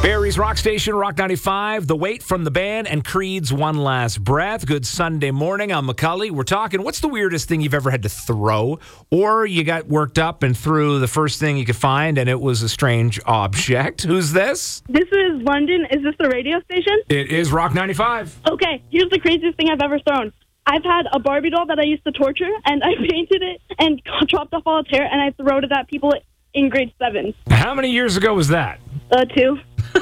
Barrie's Rock Station, Rock 95, The Weight from the band, and Creed's One Last Breath. Good Sunday morning. I'm McCully. We're talking, what's the weirdest thing you've ever had to throw? Or you got worked up and threw the first thing you could find, and it was a strange object. Who's this? This is London. Is this the radio station? It is Rock 95. Okay, here's the craziest thing I've ever thrown. I've had a Barbie doll that I used to torture, and I painted it and chopped off all its hair, and I threw it at people in grade 7. How many years ago was that? 2.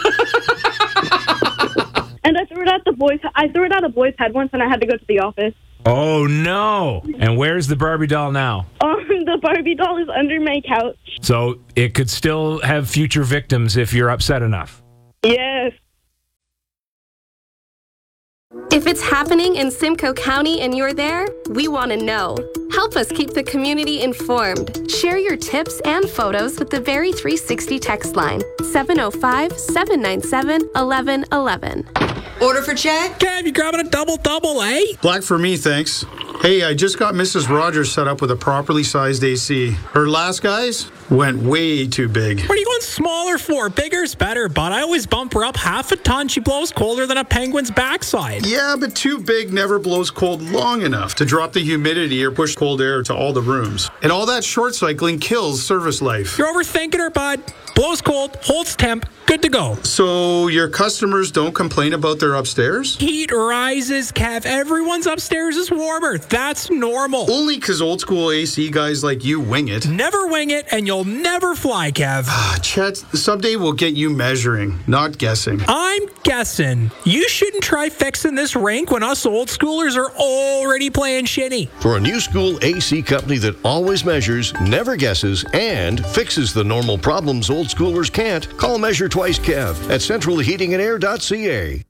And I threw it at a boy's head once, and I had to go to the office. Oh, no. And where's the Barbie doll now? The Barbie doll is under my couch. So it could still have future victims if you're upset enough. Yes. If it's happening in Simcoe County and you're there, we want to know. Help us keep the community informed. Share your tips and photos with the Very 360 text line, 705-797-1111. Order for Chad? Kev, you grabbing a double, eh? Black for me, thanks. Hey, I just got Mrs. Rogers set up with a properly sized AC. Her last guys went way too big. What are you going smaller for? Bigger's better, but I always bump her up half a ton. She blows colder than a penguin's backside. Yeah, but too big never blows cold long enough to drop the humidity or push cold air to all the rooms. And all that short cycling kills service life. You're overthinking her, bud. Blows cold, holds temp, good to go. So your customers don't complain about their upstairs? Heat rises, Kev. Everyone's upstairs is warmer. That's normal. Only because old school AC guys like you wing it. Never wing it, and you'll never fly, Kev. Chet, someday we'll get you measuring, not guessing. I'm guessing. You shouldn't try fixing this rink when us old schoolers are already playing shitty. For a new school AC company that always measures, never guesses, and fixes the normal problems old schoolers can't, call Measure Twice Kev at centralheatingandair.ca.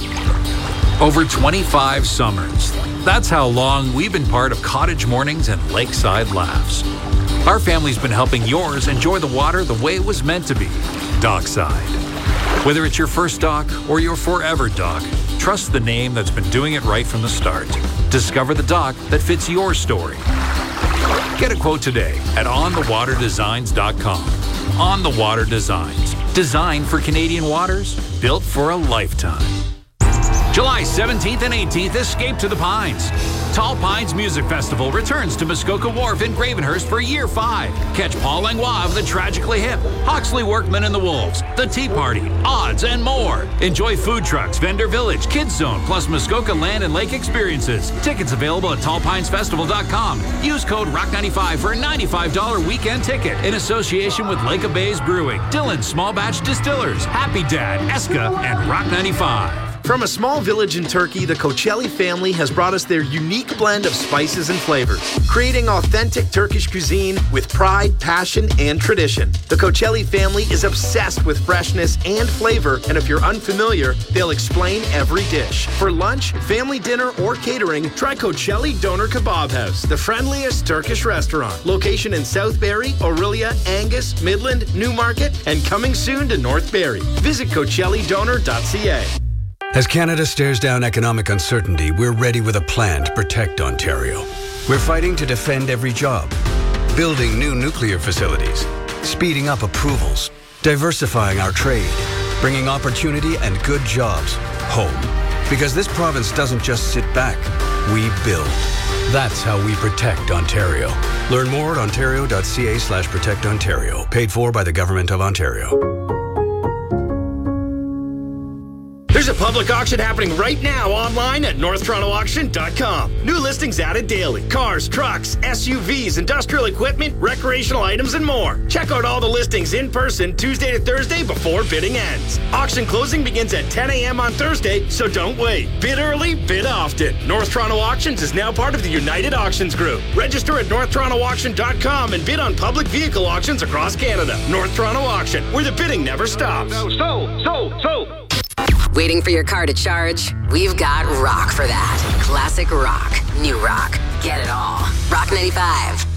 Over 25 summers. That's how long we've been part of Cottage Mornings and Lakeside Laughs. Our family's been helping yours enjoy the water the way it was meant to be, dockside. Whether it's your first dock or your forever dock, trust the name that's been doing it right from the start. Discover the dock that fits your story. Get a quote today at onthewaterdesigns.com. On the Water Designs. Designed for Canadian waters, built for a lifetime. July 17th and 18th, escape to the Pines. Tall Pines Music Festival returns to Muskoka Wharf in Gravenhurst for Year 5. Catch Paul Langlois of the Tragically Hip, Hawksley Workman and the Wolves, The Tea Party, Odds, and more. Enjoy food trucks, vendor village, kids zone, plus Muskoka land and lake experiences. Tickets available at tallpinesfestival.com. Use code ROCK95 for a $95 weekend ticket in association with Lake of Bays Brewing, Dillon Small Batch Distillers, Happy Dad, Eska, and Rock 95. From a small village in Turkey, the Koçelli family has brought us their unique blend of spices and flavors, creating authentic Turkish cuisine with pride, passion, and tradition. The Koçelli family is obsessed with freshness and flavor, and if you're unfamiliar, they'll explain every dish. For lunch, family dinner, or catering, try Koçelli Doner Kebab House, the friendliest Turkish restaurant. Location in Southbury, Orillia, Angus, Midland, Newmarket, and coming soon to North Barrie. Visit CoçelliDoner.ca. As Canada stares down economic uncertainty, we're ready with a plan to protect Ontario. We're fighting to defend every job, building new nuclear facilities, speeding up approvals, diversifying our trade, bringing opportunity and good jobs home. Because this province doesn't just sit back, we build. That's how we protect Ontario. Learn more at ontario.ca/protectontario. Paid for by the Government of Ontario. There's a public auction happening right now online at NorthTorontoAuction.com. New listings added daily. Cars, trucks, SUVs, industrial equipment, recreational items, and more. Check out all the listings in person Tuesday to Thursday before bidding ends. Auction closing begins at 10 a.m. on Thursday, so don't wait. Bid early, bid often. North Toronto Auctions is now part of the United Auctions Group. Register at NorthTorontoAuction.com and bid on public vehicle auctions across Canada. North Toronto Auction, where the bidding never stops. So. Waiting for your car to charge? We've got rock for that. Classic rock, new rock. Get it all. Rock 95.